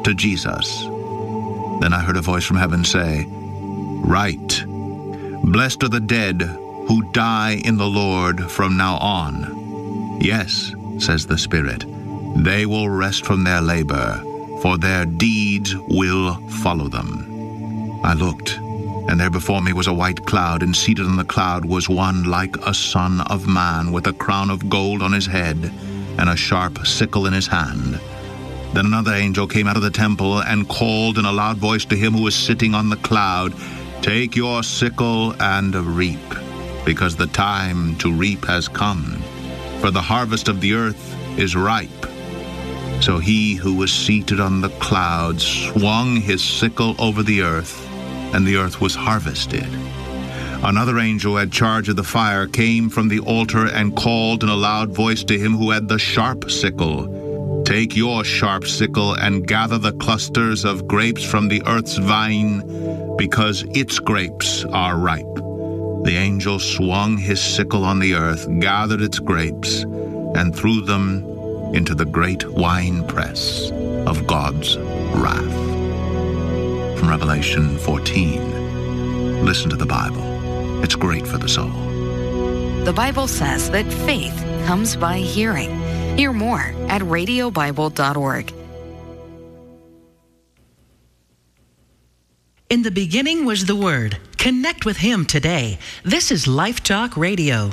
to Jesus. Then I heard a voice from heaven say, "Write, blessed are the dead who die in the Lord from now on. Yes, says the Spirit, they will rest from their labor, for their deeds will follow them." I looked, and there before me was a white cloud, and seated on the cloud was one like a son of man, with a crown of gold on his head, and a sharp sickle in his hand. Then another angel came out of the temple, and called in a loud voice to him who was sitting on the cloud, "Take your sickle and reap, because the time to reap has come, for the harvest of the earth is ripe." So he who was seated on the cloud swung his sickle over the earth, and the earth was harvested. Another angel who had charge of the fire came from the altar and called in a loud voice to him who had the sharp sickle, "Take your sharp sickle and gather the clusters of grapes from the earth's vine, because its grapes are ripe." The angel swung his sickle on the earth, gathered its grapes, and threw them into the great winepress of God's wrath. From Revelation 14. Listen to the Bible. It's great for the soul. The Bible says that faith comes by hearing. Hear more at radiobible.org. In the beginning was the Word. Connect with Him today. This is Life Talk Radio.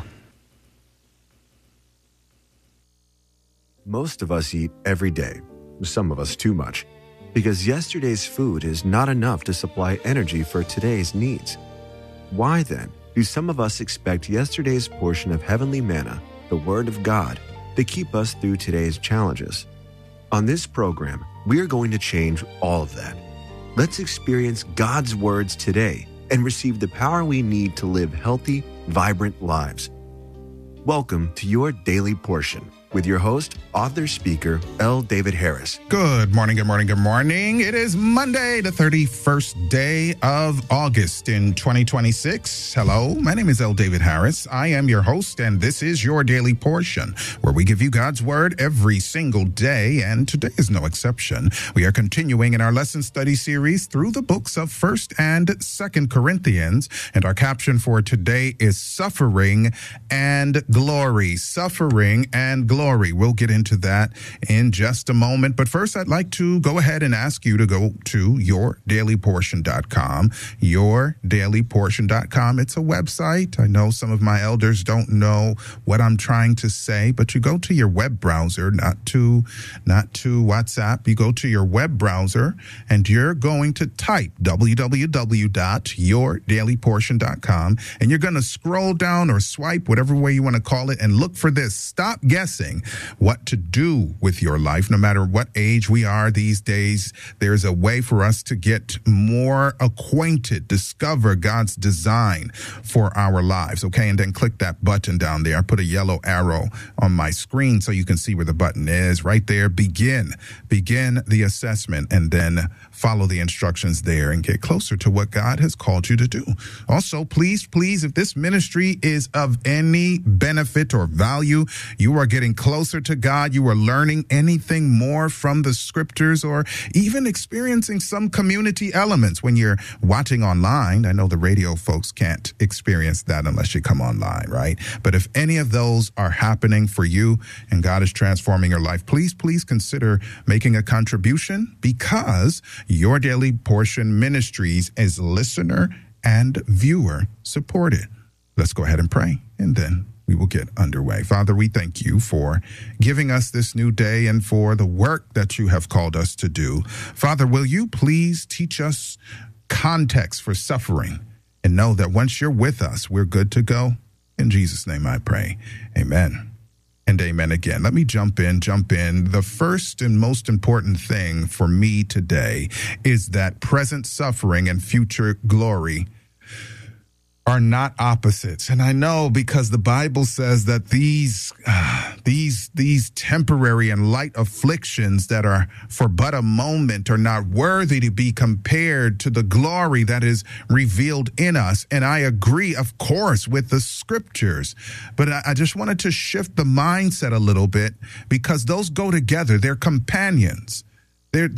Most of us eat every day, some of us too much, because yesterday's food is not enough to supply energy for today's needs. Why then do some of us expect yesterday's portion of heavenly manna, the Word of God, to keep us through today's challenges? On this program, we are going to change all of that. Let's experience God's words today and receive the power we need to live healthy, vibrant lives. Welcome to Your Daily Portion with your host, author, speaker, L. David Harris. Good morning, good morning, good morning. It is Monday, the 31st day of August in 2026. Hello, my name is L. David Harris. I am your host, and this is Your Daily Portion, where we give you God's Word every single day, and today is no exception. We are continuing in our lesson study series through the books of 1st and 2nd Corinthians, and our caption for today is Suffering and Glory. Suffering and Glory. We'll get into that in just a moment. But first, I'd like to go ahead and ask you to go to yourdailyportion.com. Yourdailyportion.com. It's a website. I know some of my elders don't know what I'm trying to say, but you go to your web browser, not to WhatsApp. You go to your web browser and you're going to type www.yourdailyportion.com, and you're going to scroll down or swipe, whatever way you want to call it, and look for this. Stop guessing what to do with your life. No matter what age we are these days, there's a way for us to get more acquainted, discover God's design for our lives. Okay, and then click that button down there. I put a yellow arrow on my screen so you can see where the button is. Right there, begin the assessment, and then follow the instructions there and get closer to what God has called you to do. Also, please, if this ministry is of any benefit or value, you are getting closer to God, you are learning anything more from the scriptures, or even experiencing some community elements when you're watching online. I know the radio folks can't experience that unless you come online, right? But if any of those are happening for you and God is transforming your life, please consider making a contribution, because Your Daily Portion Ministries is listener and viewer supported. Let's go ahead and pray, and then we will get underway. Father, we thank you for giving us this new day and for the work that you have called us to do. Father, will you please teach us context for suffering, and know that once you're with us, we're good to go? In Jesus' name I pray. Amen. And amen again. Let me jump in. The first and most important thing for me today is that present suffering and future glory are not opposites. And I know, because the Bible says that these temporary and light afflictions that are for but a moment are not worthy to be compared to the glory that is revealed in us. And I agree, of course, with the scriptures. But I just wanted to shift the mindset a little bit, because those go together. They're companions.